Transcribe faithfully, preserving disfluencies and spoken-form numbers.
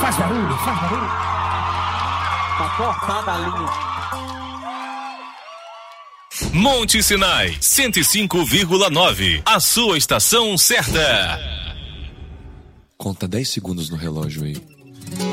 Faz barulho, faz barulho. Tá cortada a linha. Monte Sinai, cento e cinco vírgula nove. A sua estação certa. Conta dez segundos no relógio aí.